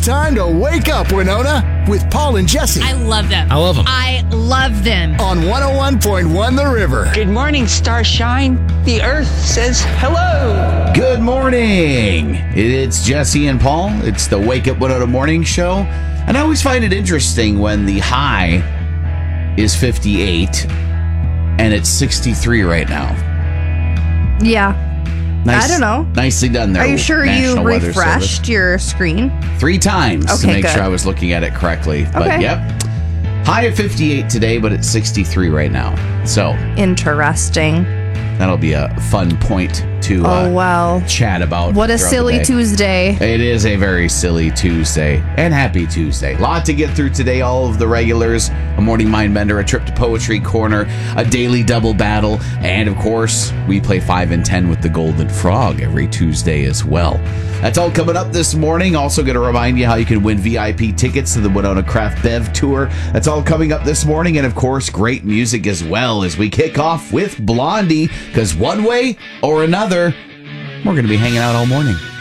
time to wake up, Winona, with Paul and Jesse. I love them. I love them. I love them. On 101.1 The River. Good morning, Starshine. The Earth says hello. Good morning. It's Jesse and Paul. It's the Wake Up Winona Morning Show. And I always find it interesting when the high is 58 and it's 63 right now. Yeah. I don't know. Nicely done there. Are you sure National you Weather refreshed Service. your screen? 3 times to Okay, make good. sure I was looking at it correctly. But Okay. yep. High of 58 today, but it's 63 right now. So Interesting. that'll be a fun point to Oh, well. chat about. What a throughout the silly day. Tuesday. It is a very silly Tuesday, and happy Tuesday. Lot to get through today. All of the regulars, a morning mind bender, a trip to Poetry Corner, a daily double battle, and of course, we play 5 and 10 with the Golden Frog every Tuesday as well. That's all coming up this morning. Also going to remind you how you can win VIP tickets to the Winona Craft Bev Tour. That's all coming up this morning, and of course, great music as well as we kick off with Blondie, because one way or another, we're going to be hanging out all morning.